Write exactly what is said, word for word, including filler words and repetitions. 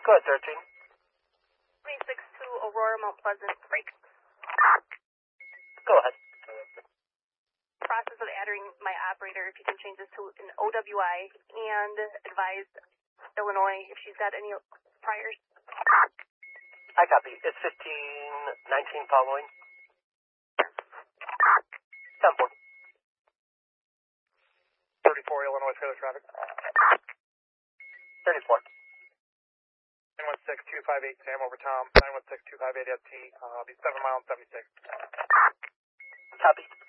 Go ahead, thirteen. three six two Aurora, Mount Pleasant, break. Go ahead. Process of adding my operator, if you can change this to an O W I, and advise Illinois if she's got any priors. I copy. It's fifteen nineteen following. ten four. thirty-four Illinois trailer traffic. thirty-four. nine one six two five eight Sam over Tom. nine one six two five eight S T. Uh, be seven miles seventy-six. Copy.